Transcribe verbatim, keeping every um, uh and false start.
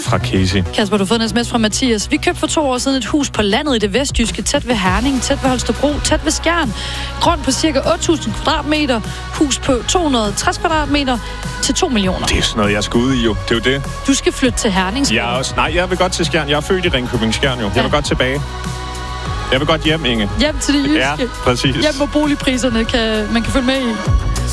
fra Casey. Kasper, du har fået en sms fra Mathias. Vi købte for to år siden et hus på landet i det vestjyske, tæt ved Herning, tæt ved Holstebro, tæt ved Skjern. Grund på cirka otte tusind kvadratmeter, hus på to hundrede og tres kvadratmeter til to millioner. Det er sådan noget, jeg skal ud i jo. Det er jo det. Du skal flytte til Herning. Jeg er også, nej, jeg vil godt til Skjern. Jeg er født i Ringkøbing Skjern jo. Jeg Ja. vil godt tilbage. Jeg vil godt hjem, Inge. Hjem til det jyske. Ja, præcis. Hjem, hvor boligpriserne kan, man kan følge med i.